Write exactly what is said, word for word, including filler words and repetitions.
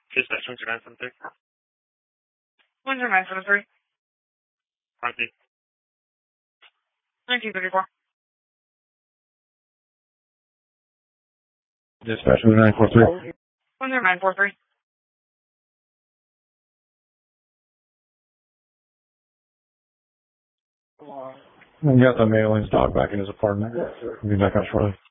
Dispatch one zero nine seven three. one zero nine seven three. Copy. nineteen thirty-four. Dispatch one zero nine four three. one zero nine four three. We got the mailings dog back in his apartment. We'll be back out shortly.